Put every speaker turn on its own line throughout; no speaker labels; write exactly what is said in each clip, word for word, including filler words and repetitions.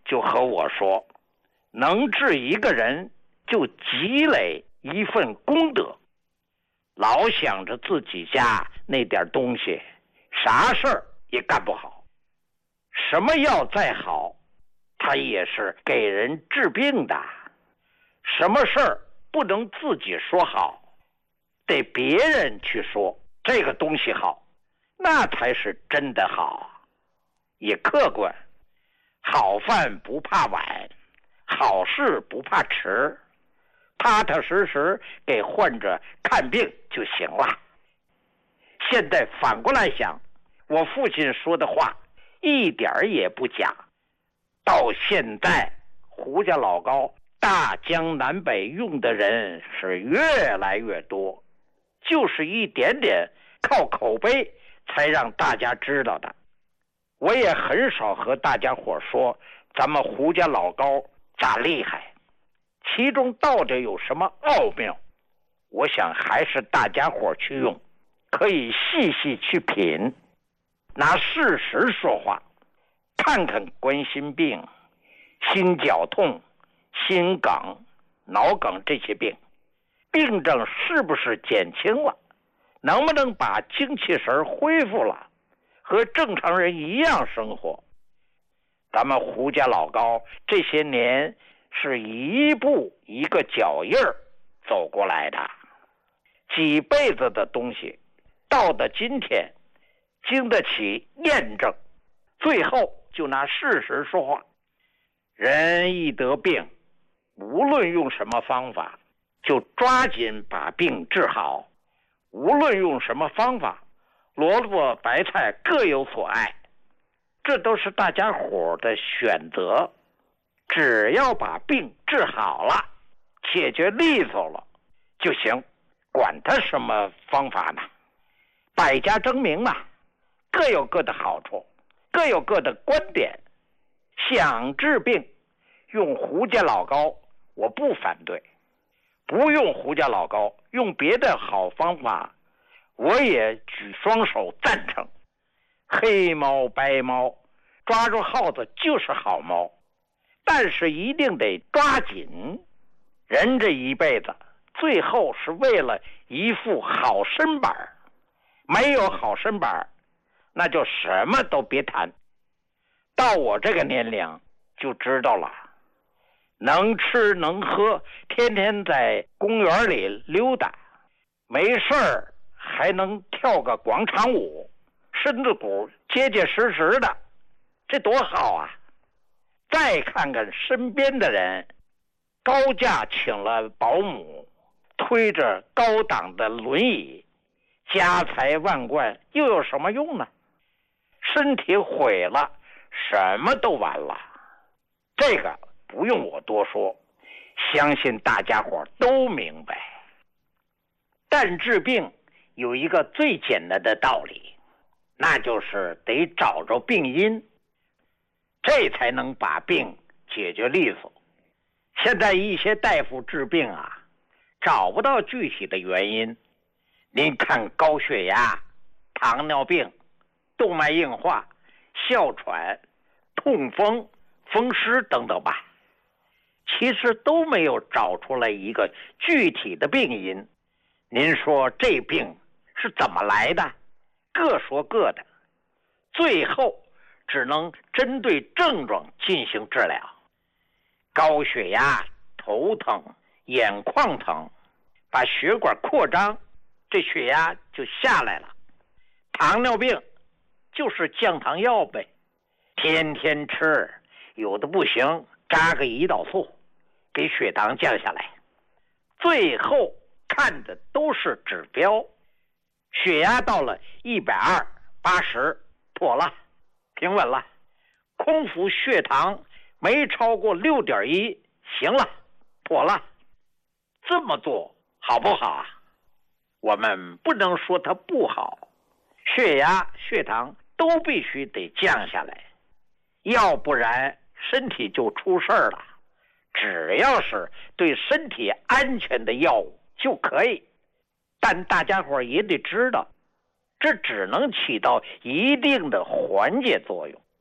就和我说，能治一个人就积累一份功德，老想着自己家那点东西，啥事儿也干不好。什么药再好，它也是给人治病的。什么事儿不能自己说好，得别人去说这个东西好，那才是真的好，也客观。好饭不怕晚，好事不怕迟，踏踏实实给患者看病就行了。现在反过来想，我父亲说的话一点也不假。到现在胡家老膏大江南北用的人是越来越多，就是一点点靠口碑才让大家知道的。我也很少和大家伙说咱们胡家老膏咋厉害，其中到底有什么奥妙，我想还是大家伙去用，可以细细去品，拿事实说话，看看冠心病、心绞痛、心梗、脑梗这些病，病症是不是减轻了，能不能把精气神恢复了，和正常人一样生活。咱们胡家老膏这些年是一步一个脚印儿走过来的，几辈子的东西到了今天经得起验证，最后就拿事实说话。人一得病，无论用什么方法，就抓紧把病治好。无论用什么方法，萝卜白菜各有所爱，这都是大家伙的选择。只要把病治好了，解决利索了就行，管他什么方法呢？百家争鸣啊，各有各的好处，各有各的观点。想治病用胡家老膏我不反对，不用胡家老膏用别的好方法我也举双手赞成。黑猫白猫抓住耗子就是好猫，但是一定得抓紧。人这一辈子最后是为了一副好身板，没有好身板那就什么都别谈。到我这个年龄就知道了，能吃能喝，天天在公园里溜达，没事儿还能跳个广场舞，身子骨结结实实的，这多好啊！再看看身边的人，高价请了保姆，推着高档的轮椅，家财万贯又有什么用呢？身体毁了，什么都完了。这个不用我多说，相信大家伙都明白。但治病有一个最简单的道理，那就是得找着病因，这才能把病解决利索。现在一些大夫治病啊，找不到具体的原因。您看高血压、糖尿病、动脉硬化、哮喘、痛风、风湿等等吧，其实都没有找出来一个具体的病因。您说这病是怎么来的？各说各的，最后只能针对症状进行治疗。高血压、头疼、眼眶疼，把血管扩张，这血压就下来了。糖尿病就是降糖药呗，天天吃，有的不行，扎个胰岛素，给血糖降下来。最后看的都是指标，血压到了一百二、八十，妥了，平稳了。空腹血糖没超过六点一，行了，妥了。这么做好不好啊？我们不能说它不好，血压、血糖都必须得降下来，要不然身体就出事儿了。只要是对身体安全的药物就可以，但大家伙也得知道，这只能起到一定的缓解作用，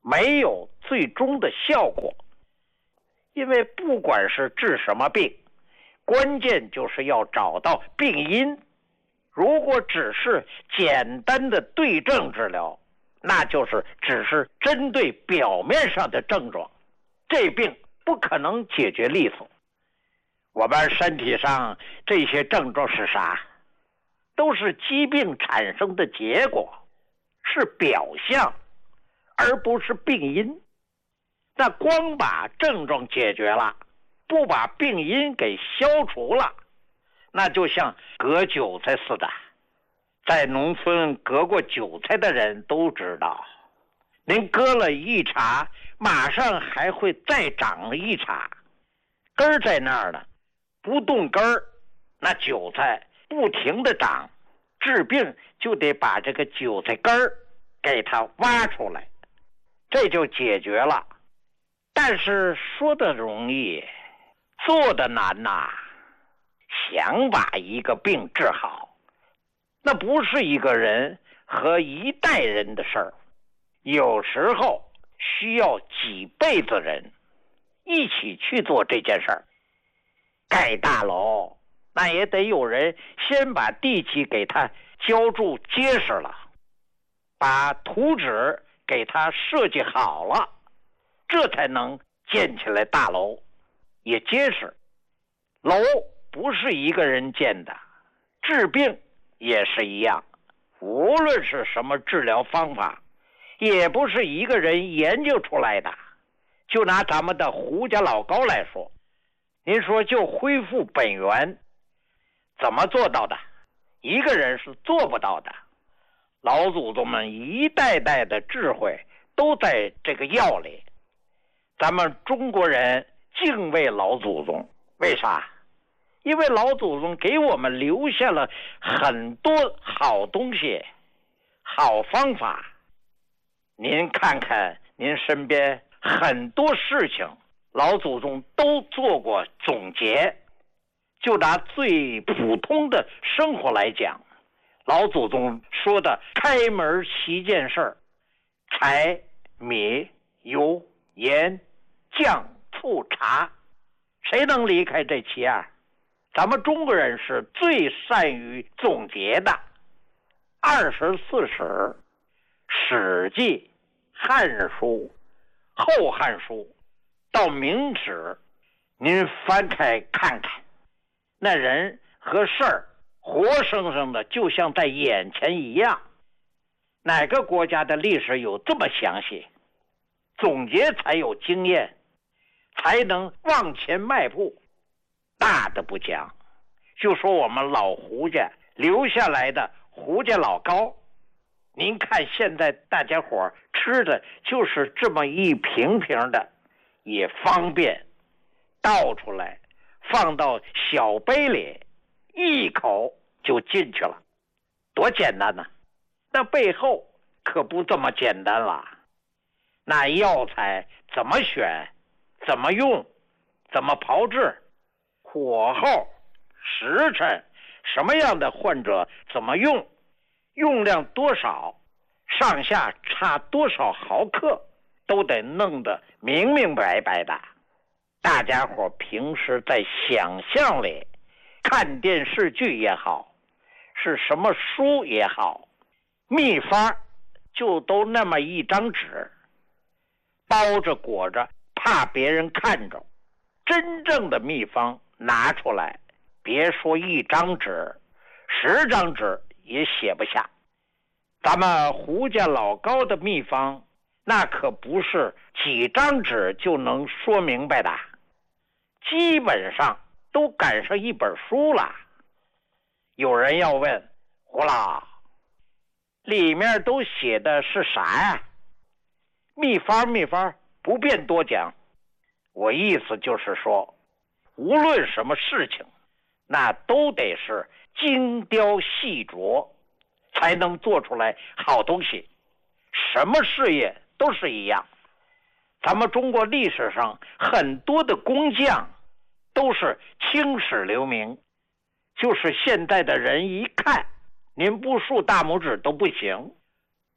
没有最终的效果。因为不管是治什么病，关键就是要找到病因。如果只是简单的对症治疗，那就是只是针对表面上的症状，这病不可能解决利索。我们身体上这些症状是啥？都是疾病产生的结果，是表象，而不是病因。那光把症状解决了，不把病因给消除了，那就像割韭菜似的。在农村割过韭菜的人都知道，您割了一茬，马上还会再长一茬，根儿在那儿呢，不动根儿，那韭菜不停的长，治病就得把这个韭菜根儿给它挖出来，这就解决了。但是说的容易，做的难呐。想把一个病治好，那不是一个人和一代人的事儿，有时候需要几辈子人一起去做这件事儿。盖大楼，那也得有人先把地基给它浇筑结实了，把图纸给它设计好了，这才能建起来大楼，也结实。楼不是一个人建的，治病也是一样，无论是什么治疗方法，也不是一个人研究出来的。就拿咱们的胡家老高来说，您说就恢复本源，怎么做到的？一个人是做不到的。老祖宗们一代代的智慧都在这个药里。咱们中国人敬畏老祖宗，为啥？因为老祖宗给我们留下了很多好东西、好方法。您看看您身边很多事情，老祖宗都做过总结。就拿最普通的生活来讲，老祖宗说的开门七件事，柴、米、油、盐、酱、醋、茶，谁能离开这七样？咱们中国人是最善于总结的。二十四史、史记、汉书、后汉书到明史，您翻开看看，那人和事儿活生生的就像在眼前一样。哪个国家的历史有这么详细？总结才有经验，才能往前迈步。大的不讲，就说我们老胡家留下来的胡家老高，您看现在大家伙吃的就是这么一瓶瓶的，也方便，倒出来放到小杯里，一口就进去了，多简单呢！那背后可不这么简单了。那药材怎么选，怎么用，怎么炮制，火候、时辰，什么样的患者怎么用，用量多少，上下差多少毫克，都得弄得明明白白的。大家伙平时在想象里看电视剧也好，是什么书也好，秘方就都那么一张纸，包着裹着，怕别人看着。真正的秘方拿出来，别说一张纸，十张纸也写不下。咱们胡家老高的秘方，那可不是几张纸就能说明白的，基本上都赶上一本书了。有人要问胡老，里面都写的是啥呀？秘方秘方不便多讲。我意思就是说，无论什么事情，那都得是精雕细琢，才能做出来好东西。什么事业都是一样。咱们中国历史上很多的工匠都是青史留名，就是现在的人一看，您不竖大拇指都不行。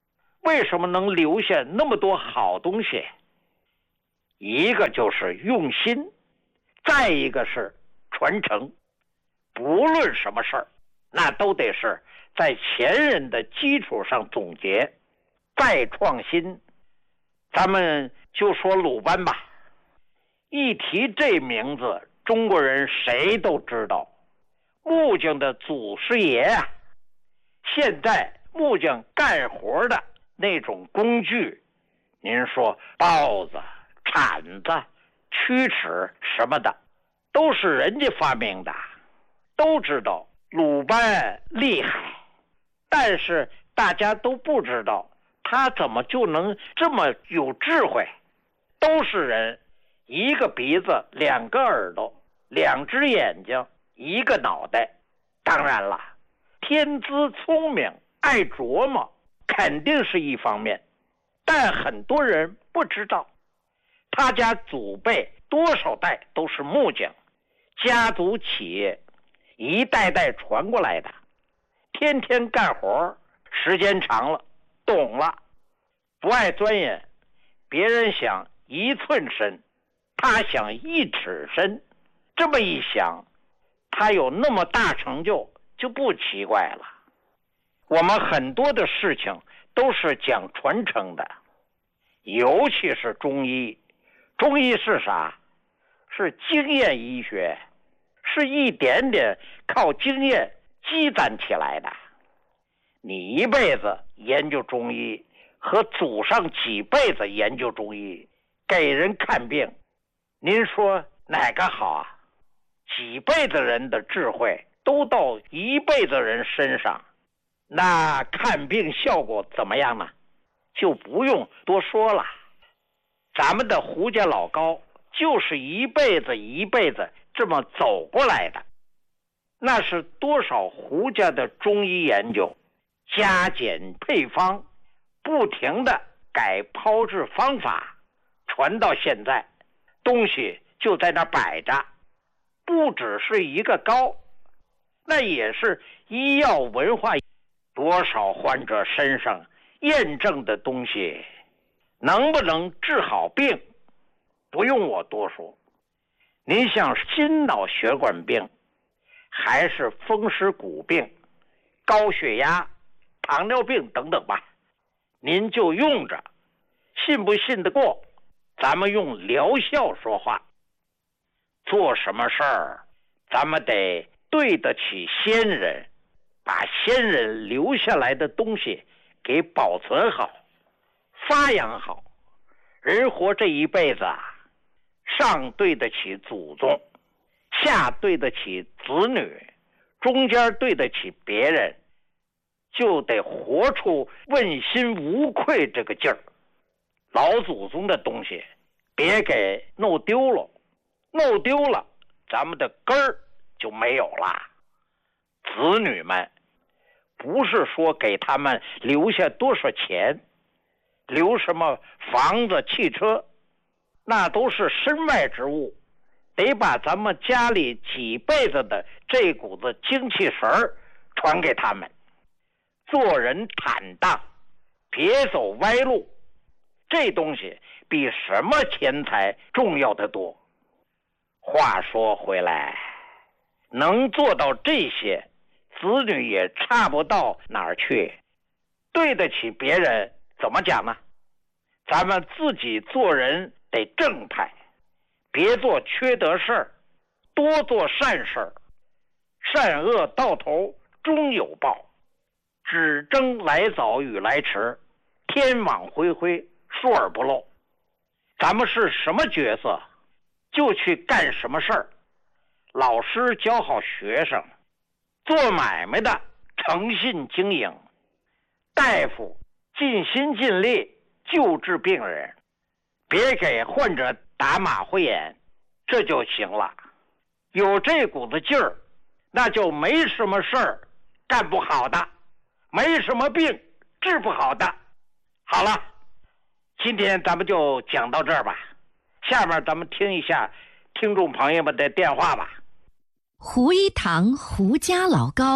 为什么能留下那么多好东西？一个就是用心，再一个是传承。不论什么事儿，那都得是在前人的基础上总结，再创新。咱们就说鲁班吧，一提这名字，中国人谁都知道，木匠的祖师爷啊。现在木匠干活的那种工具，您说刨子、铲子、曲尺什么的，都是人家发明的。都知道鲁班厉害，但是大家都不知道他怎么就能这么有智慧。都是人，一个鼻子，两个耳朵，两只眼睛，一个脑袋。当然了，天资聪明，爱琢磨，肯定是一方面，但很多人不知道，他家祖辈多少代都是木匠，家族企业一代代传过来的，天天干活，时间长了，懂了，不爱钻研。别人想一寸深，他想一尺深，这么一想，他有那么大成就，就不奇怪了。我们很多的事情都是讲传承的，尤其是中医。中医是啥？是经验医学，是一点点靠经验积攒起来的。你一辈子研究中医，和祖上几辈子研究中医，给人看病，您说哪个好啊？几辈子人的智慧都到一辈子人身上，那看病效果怎么样呢？就不用多说了。咱们的胡家老高就是一辈子一辈子这么走过来的，那是多少胡家的中医研究，加减配方，不停的改炮制方法，传到现在，东西就在那摆着，不只是一个高，那也是医药文化，多少患者身上验证的东西，能不能治好病，不用我多说。您像心脑血管病，还是风湿骨病、高血压、糖尿病等等吧，您就用着，信不信得过？咱们用疗效说话。做什么事儿，咱们得对得起先人，把先人留下来的东西给保存好，发扬好。人活这一辈子啊，上对得起祖宗，下对得起子女，中间对得起别人，就得活出问心无愧这个劲儿。老祖宗的东西别给弄丢了，弄丢了咱们的根儿就没有了。子女们不是说给他们留下多少钱，留什么房子汽车，那都是身外之物，得把咱们家里几辈子的这股子精气神儿传给他们。做人坦荡，别走歪路，这东西比什么钱财重要得多。话说回来，能做到这些，子女也差不到哪儿去。对得起别人，怎么讲呢？咱们自己做人得正派，别做缺德事儿，多做善事儿。善恶到头终有报，只争来早与来迟，天网恢恢，疏而不漏。咱们是什么角色，就去干什么事儿。老师教好学生，做买卖的诚信经营，大夫尽心尽力救治病人，别给患者打马虎眼，这就行了。有这股子劲儿，那就没什么事儿干不好的，没什么病治不好的。好了，今天咱们就讲到这儿吧，下面咱们听一下听众朋友们的电话吧。
胡一堂胡家老高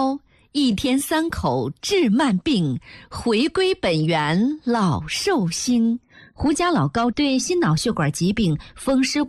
一天三口治慢病，回归本源老寿星。胡家老高对心脑血管疾病风湿